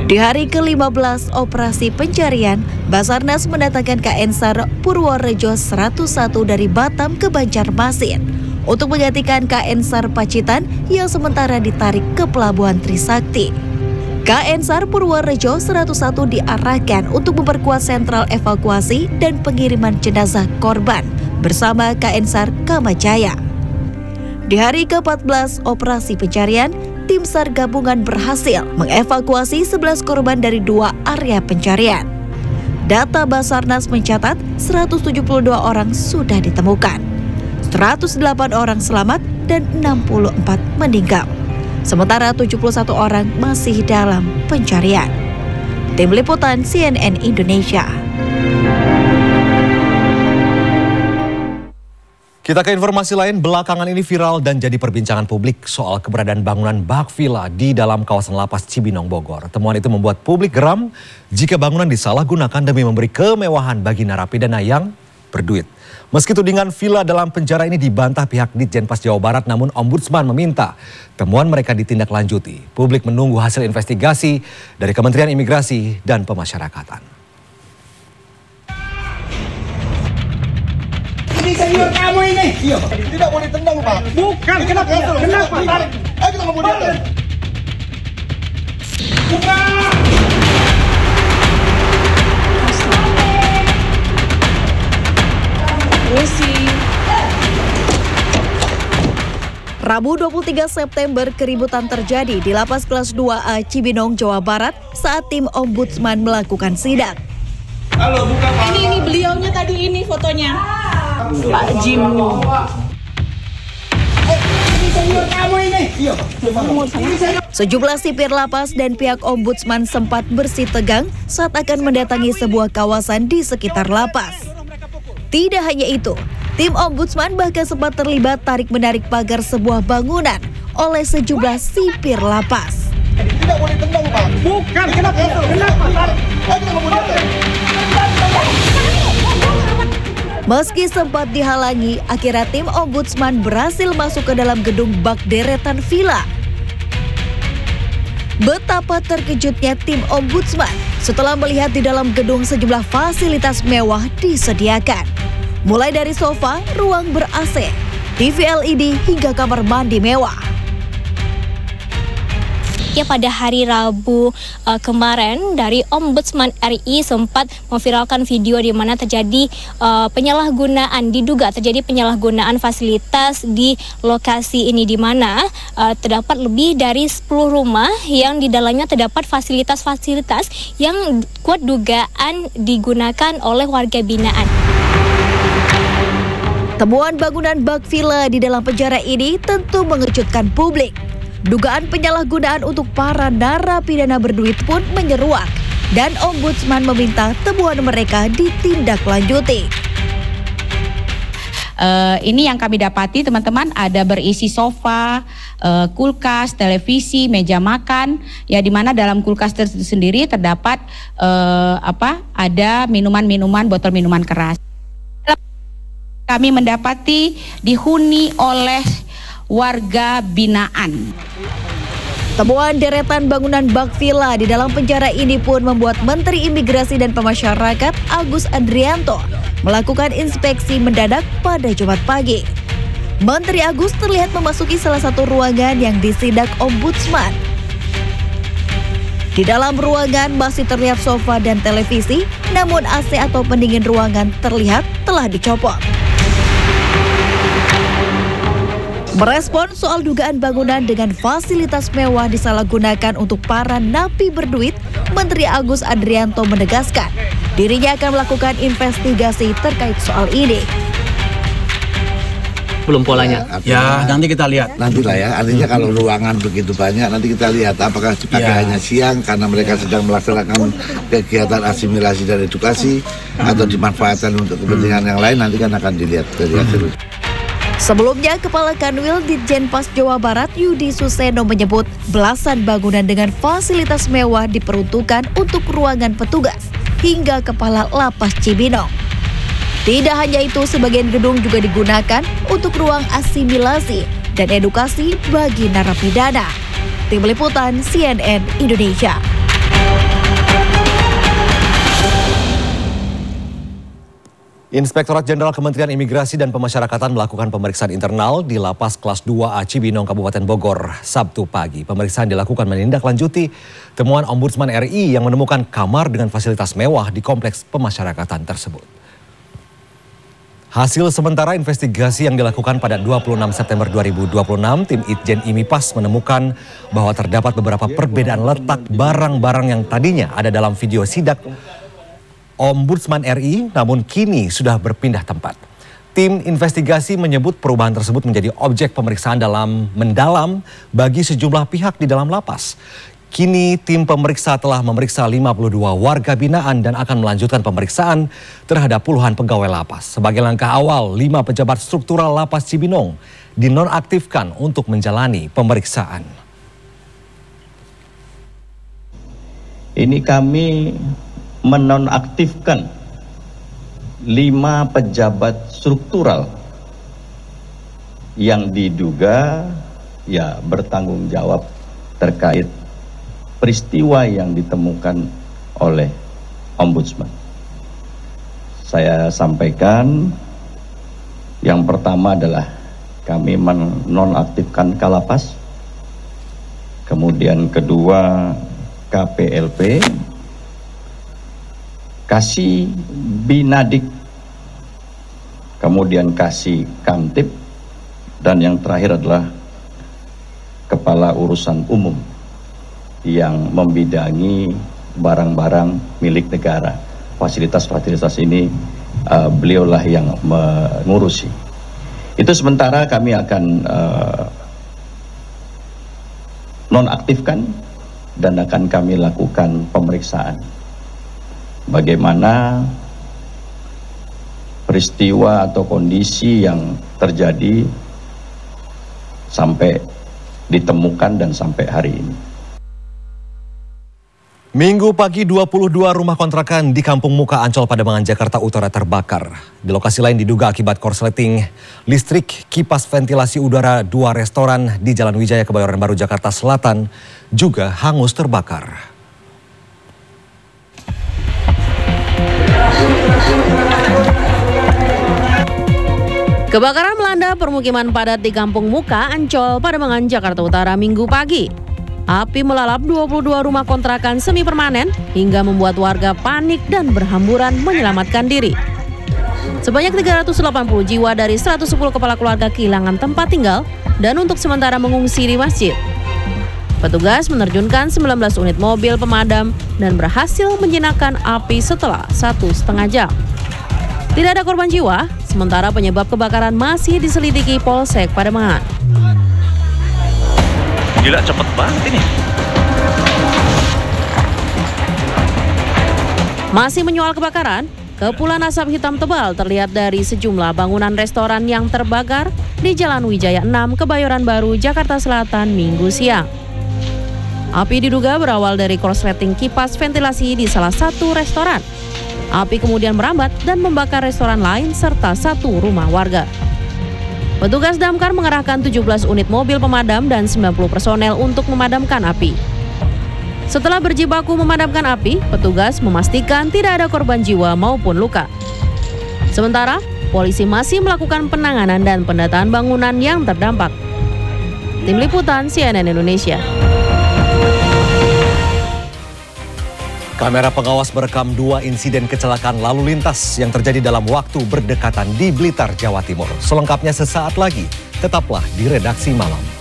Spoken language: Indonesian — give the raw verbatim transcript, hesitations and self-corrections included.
Di hari ke lima belas operasi pencarian, Basarnas mendatangkan K N SAR Purworejo seratus satu dari Batam ke Banjarmasin untuk menggantikan K N SAR Pacitan yang sementara ditarik ke Pelabuhan Trisakti. K N SAR Purworejo seratus satu diarahkan untuk memperkuat sentral evakuasi dan pengiriman jenazah korban bersama K N SAR Kamajaya. Di hari ke empat belas operasi pencarian, tim SAR gabungan berhasil mengevakuasi sebelas korban dari dua area pencarian. Data Basarnas mencatat seratus tujuh puluh dua orang sudah ditemukan, seratus delapan orang selamat dan enam puluh empat meninggal. Sementara tujuh puluh satu orang masih dalam pencarian. Tim Liputan C N N Indonesia. Kita ke informasi lain, belakangan ini viral dan jadi perbincangan publik soal keberadaan bangunan bak villa di dalam kawasan Lapas Cibinong, Bogor. Temuan itu membuat publik geram jika bangunan disalahgunakan demi memberi kemewahan bagi narapidana yang berduit. Meski tudingan villa dalam penjara ini dibantah pihak Ditjenpas Jawa Barat, namun Ombudsman meminta temuan mereka ditindaklanjuti. Publik menunggu hasil investigasi dari Kementerian Imigrasi dan Pemasyarakatan. Ini senior kamu ini. Iya, tidak boleh tendang, Pak. Bukan, kenapa? Kenapa? Ayo kita ngomong dia. Buka! Rabu dua puluh tiga September, keributan terjadi di Lapas Kelas dua A Cibinong, Jawa Barat saat tim Ombudsman melakukan sidak. Halo, buka, Pak. Ini, ini beliaunya tadi, ini fotonya. Pak Jim. Ini senior kamu ini. Iya, Sejumlah sipir lapas dan pihak Ombudsman sempat bersitegang saat akan mendatangi sebuah kawasan di sekitar lapas. Tidak hanya itu, tim Ombudsman bahkan sempat terlibat tarik-menarik pagar sebuah bangunan oleh sejumlah sipir lapas. tidak boleh tendang, Pak. Bukan, kenapa? Kenapa? Ayo kita ngomong dia. Meski sempat dihalangi, akhirnya tim Ombudsman berhasil masuk ke dalam gedung bak deretan villa. Betapa terkejutnya tim Ombudsman setelah melihat di dalam gedung sejumlah fasilitas mewah disediakan. Mulai dari sofa, ruang ber-A C, T V L E D hingga kamar mandi mewah. Ya, pada hari Rabu uh, kemarin dari Ombudsman R I sempat memviralkan video di mana terjadi uh, penyalahgunaan, diduga terjadi penyalahgunaan fasilitas di lokasi ini, di mana uh, terdapat lebih dari sepuluh rumah yang di dalamnya terdapat fasilitas-fasilitas yang kuat dugaan digunakan oleh warga binaan. Temuan bangunan bak villa di dalam penjara ini tentu mengejutkan publik. Dugaan penyalahgunaan untuk para narapidana berduit pun menyeruak dan Ombudsman meminta temuan mereka ditindaklanjuti. Uh, ini yang kami dapati, teman-teman, ada berisi sofa, uh, kulkas, televisi, meja makan, ya, di mana dalam kulkas tersebut sendiri terdapat uh, apa? Ada minuman-minuman, botol minuman keras. Kami mendapati dihuni oleh warga binaan. Temuan deretan bangunan bak villa di dalam penjara ini pun membuat Menteri Imigrasi dan Pemasyarakatan Agus Andrianto melakukan inspeksi mendadak pada Jumat pagi. Menteri Agus terlihat memasuki salah satu ruangan yang disidak Ombudsman. Di dalam ruangan masih terlihat sofa dan televisi, namun A C atau pendingin ruangan terlihat telah dicopot. Merespon soal dugaan bangunan dengan fasilitas mewah disalahgunakan untuk para napi berduit, Menteri Agus Andrianto menegaskan dirinya akan melakukan investigasi terkait soal ini. Belum polanya. Ya, nanti kita lihat. Nantilah ya, artinya kalau ruangan begitu banyak, nanti kita lihat apakah dipakai Ya. hanya siang karena mereka sedang melaksanakan kegiatan asimilasi dan edukasi, atau dimanfaatkan untuk kepentingan yang lain, nanti kan akan dilihat dari hasil. Sebelumnya, Kepala Kanwil Ditjenpas Jawa Barat Yudi Suseno menyebut belasan bangunan dengan fasilitas mewah diperuntukkan untuk ruangan petugas hingga Kepala Lapas Cibinong. Tidak hanya itu, sebagian gedung juga digunakan untuk ruang asimilasi dan edukasi bagi narapidana. Tim Liputan C N N Indonesia. Inspektorat Jenderal Kementerian Imigrasi dan Pemasyarakatan melakukan pemeriksaan internal di Lapas Kelas dua A Cibinong, Kabupaten Bogor, Sabtu pagi. Pemeriksaan dilakukan menindaklanjuti temuan Ombudsman R I yang menemukan kamar dengan fasilitas mewah di kompleks pemasyarakatan tersebut. Hasil sementara investigasi yang dilakukan pada dua puluh enam September dua ribu dua puluh enam, tim Itjen IMIPAS menemukan bahwa terdapat beberapa perbedaan letak barang-barang yang tadinya ada dalam video sidak Ombudsman R I, namun kini sudah berpindah tempat. Tim investigasi menyebut perubahan tersebut menjadi objek pemeriksaan dalam mendalam bagi sejumlah pihak di dalam lapas. Kini tim pemeriksa telah memeriksa lima puluh dua warga binaan dan akan melanjutkan pemeriksaan terhadap puluhan pegawai lapas. Sebagai langkah awal, lima pejabat struktural Lapas Cibinong dinonaktifkan untuk menjalani pemeriksaan. Ini kami menonaktifkan lima pejabat struktural yang diduga ya bertanggung jawab terkait peristiwa yang ditemukan oleh Ombudsman. Saya sampaikan yang pertama adalah kami menonaktifkan Kalapas, kemudian kedua K P L P, Kasih Binadik, kemudian Kasih Kamtib, dan yang terakhir adalah Kepala Urusan Umum yang membidangi barang-barang milik negara. Fasilitas-fasilitas ini uh, beliaulah yang mengurusi. Itu sementara kami akan uh, nonaktifkan dan akan kami lakukan pemeriksaan. Bagaimana peristiwa atau kondisi yang terjadi sampai ditemukan dan sampai hari ini. Minggu pagi dua puluh dua rumah kontrakan di Kampung Muka, Ancol, Pademangan, Jakarta Utara terbakar. Di lokasi lain diduga akibat korsleting listrik, kipas ventilasi udara dua restoran di Jalan Wijaya, Kebayoran Baru, Jakarta Selatan juga hangus terbakar. Kebakaran melanda permukiman padat di Kampung Muka, Ancol, Pademangan, Jakarta Utara Minggu pagi. Api melalap dua puluh dua rumah kontrakan semi permanen hingga membuat warga panik dan berhamburan menyelamatkan diri. Sebanyak tiga ratus delapan puluh jiwa dari seratus sepuluh kepala keluarga kehilangan tempat tinggal dan untuk sementara mengungsi di masjid. Petugas menerjunkan sembilan belas unit mobil pemadam dan berhasil menjinakkan api setelah satu setengah jam. Tidak ada korban jiwa, sementara penyebab kebakaran masih diselidiki Polsek Pademangan. Gila, cepet banget ini. Masih menyoal kebakaran, kepulan asap hitam tebal terlihat dari sejumlah bangunan restoran yang terbakar di Jalan Wijaya enam, Kebayoran Baru, Jakarta Selatan Minggu siang. Api diduga berawal dari korsleting kipas ventilasi di salah satu restoran. Api kemudian merambat dan membakar restoran lain serta satu rumah warga. Petugas damkar mengerahkan tujuh belas unit mobil pemadam dan sembilan puluh personel untuk memadamkan api. Setelah berjibaku memadamkan api, petugas memastikan tidak ada korban jiwa maupun luka. Sementara, polisi masih melakukan penanganan dan pendataan bangunan yang terdampak. Tim Liputan C N N Indonesia. Kamera pengawas merekam dua insiden kecelakaan lalu lintas yang terjadi dalam waktu berdekatan di Blitar, Jawa Timur. Selengkapnya sesaat lagi, tetaplah di Redaksi Malam.